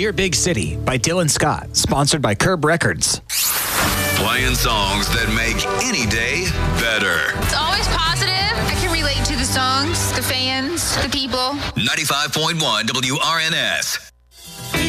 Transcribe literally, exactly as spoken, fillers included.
Dear Big City by Dylan Scott, sponsored by Curb Records. Playing songs that make any day better. It's always positive. I can relate to the songs, the fans, the people. ninety-five point one W R N S.